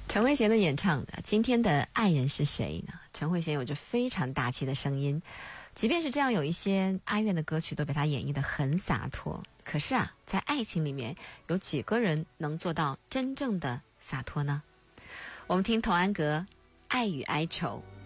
陈慧娴的演唱的今天的爱人是谁呢？陈慧娴有着非常大气的声音，即便是这样有一些哀怨的歌曲都被她演绎得很洒脱。可是啊，在爱情里面有几个人能做到真正的洒脱呢？我们听童安格《爱与哀愁》。